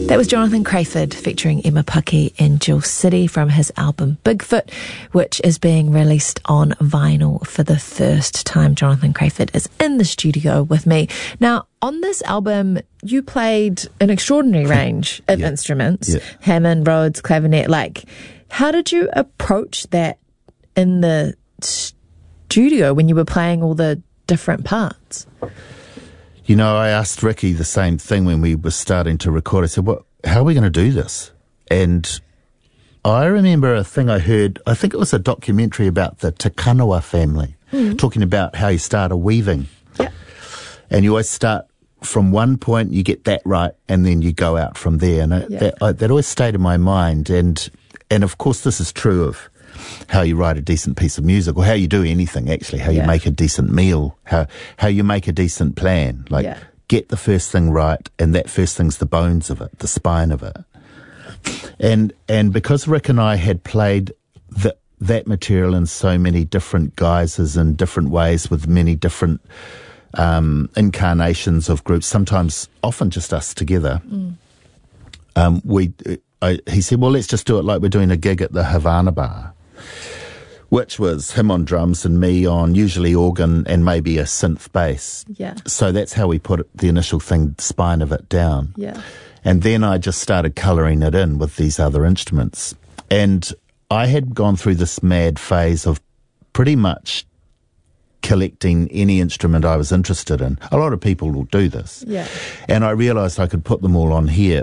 That was Jonathan Crayford featuring Emma Puckey and Jill City from his album Bigfoot, which is being released on vinyl for the first time. Jonathan Crayford is in the studio with me. Now, on this album, you played an extraordinary range of instruments, Hammond, Rhodes, clavinet. Like, how did you approach that in the studio when you were playing all the different parts? You know, I asked Ricky the same thing when we were starting to record. I said, how are we going to do this? And I remember a thing I heard, I think it was a documentary about the Te Kanawa family, talking about how you start a weaving. Yeah. And you always start from one point, you get that right, and then you go out from there. And that always stayed in my mind. And of course, this is true of how you write a decent piece of music, or how you do anything, actually, how you make a decent meal, how you make a decent plan. Like, get the first thing right, and that first thing's the bones of it, the spine of it. And because Rick and I had played that material in so many different guises and different ways with many different incarnations of groups, sometimes, often just us together, he said, well, let's just do it like we're doing a gig at the Havana Bar, which was him on drums and me on usually organ and maybe a synth bass. Yeah. So that's how we put the initial thing, spine of it down. Yeah. And then I just started colouring it in with these other instruments. And I had gone through this mad phase of pretty much collecting any instrument I was interested in. A lot of people will do this. Yeah. And I realised I could put them all on here.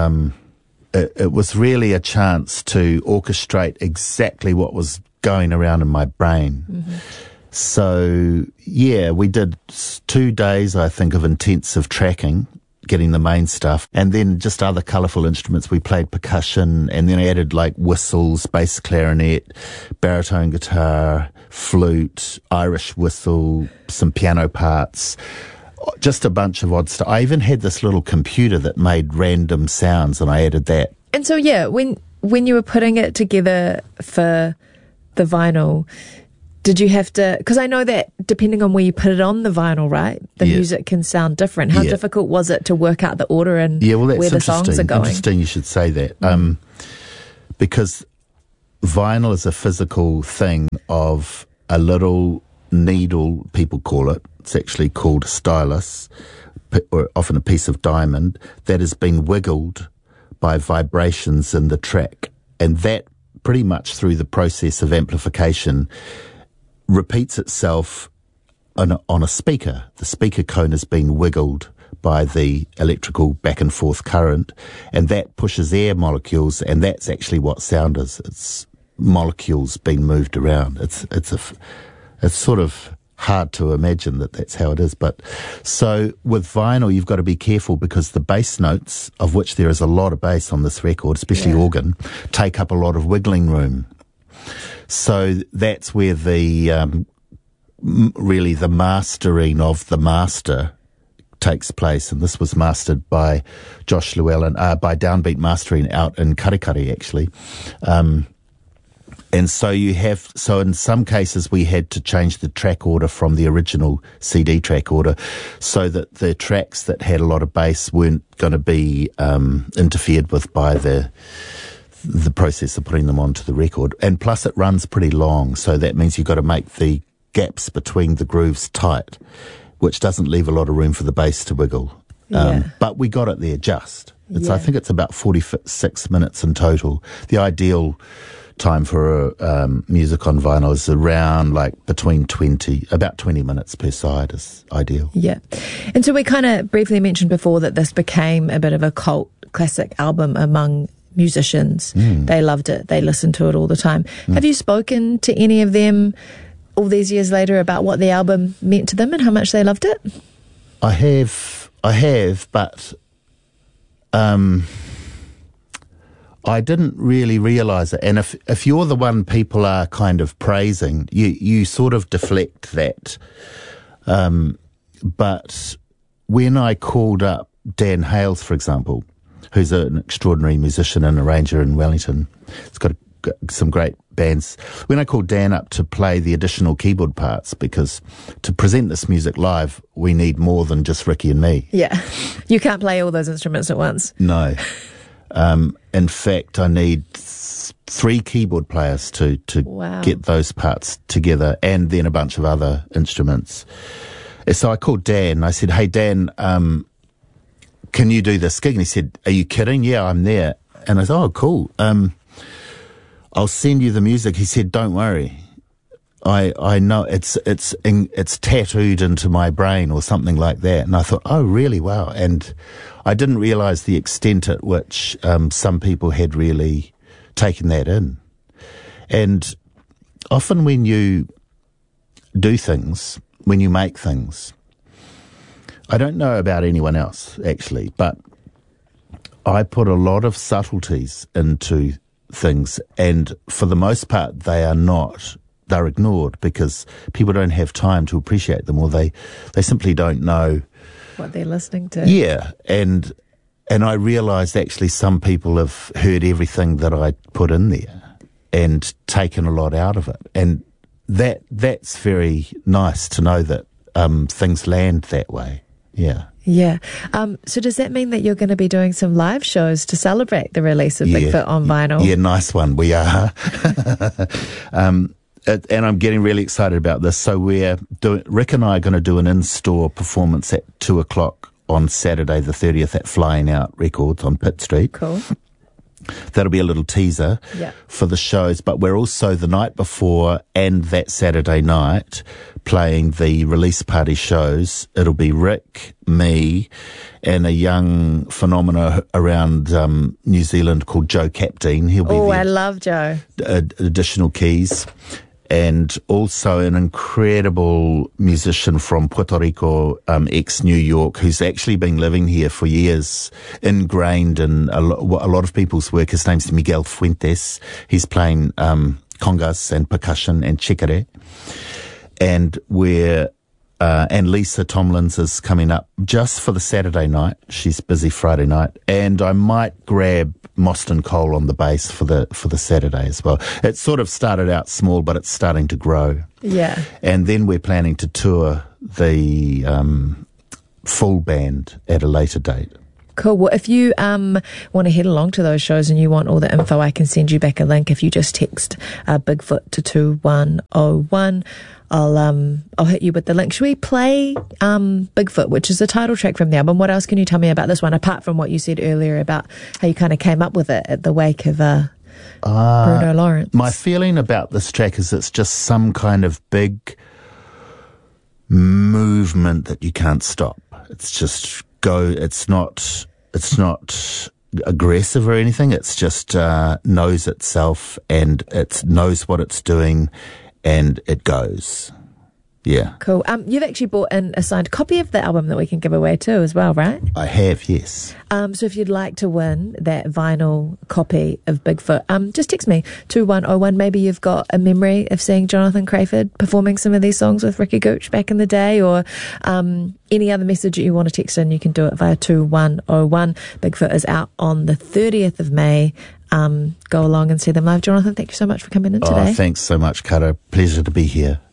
It was really a chance to orchestrate exactly what was going around in my brain. Mm-hmm. So, we did 2 days, I think, of intensive tracking, getting the main stuff, and then just other colourful instruments. We played percussion, and then I added like whistles, bass clarinet, baritone guitar, flute, Irish whistle, some piano parts, just a bunch of odd stuff. I even had this little computer that made random sounds, and I added that. And so, when you were putting it together for the vinyl, did you have to, because I know that depending on where you put it on the vinyl, right, the music can sound different. How difficult was it to work out the order and where the songs are going? Interesting you should say that. Because vinyl is a physical thing of a little needle, people call it. It's actually called a stylus, or often a piece of diamond, that has been wiggled by vibrations in the track. And that, pretty much through the process of amplification, repeats itself on a speaker. The speaker cone has been wiggled by the electrical back and forth current, and that pushes air molecules, and that's actually what sound is. It's molecules being moved around. It's sort of hard to imagine that that's how it is. But so with vinyl, you've got to be careful, because the bass notes, of which there is a lot of bass on this record, especially organ, take up a lot of wiggling room. So that's where the really the mastering of the master takes place, and this was mastered by Josh Llewellyn, by Downbeat Mastering out in Karikari, actually. And so in some cases we had to change the track order from the original CD track order, so that the tracks that had a lot of bass weren't going to be interfered with by the process of putting them onto the record. And plus it runs pretty long, so that means you've got to make the gaps between the grooves tight, which doesn't leave a lot of room for the bass to wiggle. But we got it there just. I think it's about 46 minutes in total. The ideal time for music on vinyl is around about 20 minutes per side is ideal. Yeah. And so we kind of briefly mentioned before that this became a bit of a cult classic album among musicians. They loved it. They listened to it all the time. Have you spoken to any of them all these years later about what the album meant to them and how much they loved it? I have, but I didn't really realise it. And if you're the one people are kind of praising, you sort of deflect that. But when I called up Dan Hales, for example, who's an extraordinary musician and arranger in Wellington, he's got some great bands. When I called Dan up to play the additional keyboard parts, because to present this music live, we need more than just Ricky and me. Yeah. You can't play all those instruments at once. No. In fact, I need 3 keyboard players to Wow. get those parts together, and then a bunch of other instruments. So I called Dan. I said, "Hey, Dan, can you do this gig?" And he said, "Are you kidding? Yeah, I'm there." And I said, "Oh, cool. I'll send you the music." He said, "Don't worry. I know it's tattooed into my brain," or something like that. And I thought, "Oh, really? Wow." And I didn't realise the extent at which some people had really taken that in. And often when you do things, when you make things, I don't know about anyone else actually, but I put a lot of subtleties into things, and for the most part they're ignored because people don't have time to appreciate them, or they simply don't know What they're listening to. Yeah, and I realised actually some people have heard everything that I put in there and taken a lot out of it, and that's very nice to know that things land that way. Yeah. Yeah. So does that mean that you're going to be doing some live shows to celebrate the release of Bigfoot on vinyl? Yeah, nice one. We are. And I'm getting really excited about this. So Rick and I are going to do an in-store performance at 2:00 on Saturday the 30th at Flying Out Records on Pitt Street. Cool. That'll be a little teaser for the shows, but we're also the night before and that Saturday night playing the release party shows. It'll be Rick, me, and a young phenomena around New Zealand called Joe Capdine. He'll be I love Joe. Additional keys. And also an incredible musician from Puerto Rico, ex-New York, who's actually been living here for years, ingrained in a lot of people's work. His name's Miguel Fuentes. He's playing congas and percussion and chikere. And and Lisa Tomlins is coming up just for the Saturday night. She's busy Friday night. And I might grab Mostyn Cole on the bass for the Saturday as well. It sort of started out small, but it's starting to grow. Yeah. And then we're planning to tour the full band at a later date. Cool. Well, if you want to head along to those shows and you want all the info, I can send you back a link. If you just text Bigfoot to 2101, I'll hit you with the link. Should we play Bigfoot, which is the title track from the album? What else can you tell me about this one, apart from what you said earlier about how you kind of came up with it at the wake of Bruno Lawrence? My feeling about this track is it's just some kind of big movement that you can't stop. It's just it's not aggressive or anything. It's just knows itself, and it knows what it's doing, and it goes. Yeah. Cool. You've actually bought in a signed copy of the album that we can give away too as well, right? I have, yes. So if you'd like to win that vinyl copy of Bigfoot, just text me 2101. Maybe you've got a memory of seeing Jonathan Crayford performing some of these songs with Ricky Gooch back in the day, or any other message that you want to text in, you can do it via 2101. Bigfoot is out on the 30th of May. Go along and see them live. Jonathan, thank you so much for coming in today. Thanks so much, Kara. Pleasure to be here.